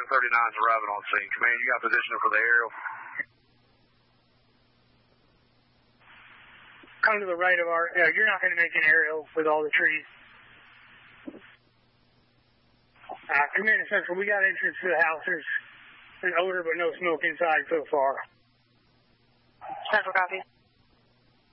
Delta 39 is arriving on scene. Command, you got position for the aerial? Come to the right of our, you're not going to make an aerial with all the trees. Command and Central, we got entrance to the house. There's an odor but no smoke inside so far. Central copy.